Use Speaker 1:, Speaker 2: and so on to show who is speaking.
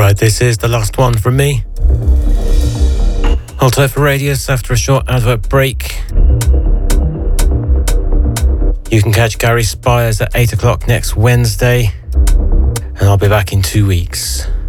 Speaker 1: Right, this is the last one from me. Hold tight for Radius after a short advert break. You can catch Gary Spires at 8 o'clock next Wednesday, and I'll be back in 2 weeks.